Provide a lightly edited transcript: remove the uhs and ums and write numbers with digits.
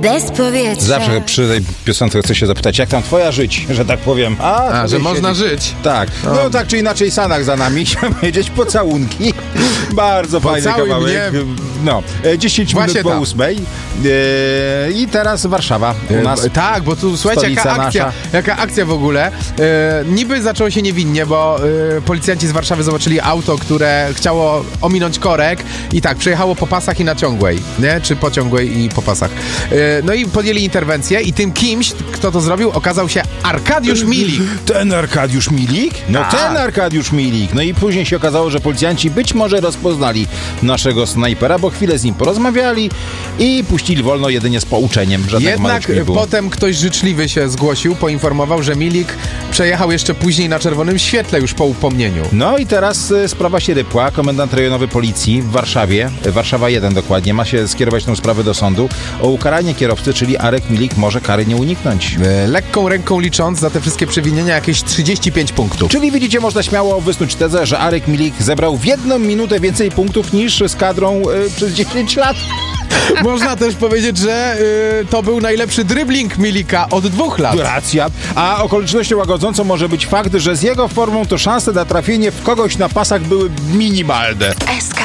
bez powietrza. Zawsze przy tej piosence chcę się zapytać, jak tam twoja żyć, że tak powiem. Że można żyć. Tak. No tak czy inaczej, Sanach za nami. Chciałem powiedzieć pocałunki. Bardzo fajny kawałek. Mnie. No, 10 minut po 8. I teraz Warszawa u nas. Tak, bo tu słuchajcie, jaka akcja w ogóle. Niby zaczęło się niewinnie, bo policjanci z Warszawy zobaczyli auto, które chciało ominąć korek i tak, przejechało po pasach i na ciągłej, nie? Czy po ciągłej i po pasach. No i podjęli interwencję i tym kimś, kto to zrobił, okazał się Arkadiusz Milik. Ten Arkadiusz Milik? No ten Arkadiusz Milik. No i później się okazało, że policjanci być może rozpoznali naszego snajpera, bo chwilę z nim porozmawiali i puścili wolno jedynie z pouczeniem. Jednak potem ktoś życzliwy się zgłosił, poinformował, że Milik przejechał jeszcze później na czerwonym świetle już po upomnieniu. No i teraz sprawa się rypła. Komendant rejonowy policji w Warszawie, Warszawa 1 dokładnie, ma się skierować tę sprawę do sądu. O ukaranie kierowcy, czyli Arek Milik, może kary nie uniknąć. Lekką ręką licząc, za te wszystkie przewinienia jakieś 35 punktów. Czyli widzicie, można śmiało wysnuć tezę, że Arek Milik zebrał w 1 minutę więcej punktów niż z kadrą przez 10 lat. Można też powiedzieć, że to był najlepszy dribbling Milika od 2 lat. Racja. A okolicznością łagodzącą może być fakt, że z jego formą to szanse na trafienie w kogoś na pasach były minimalne.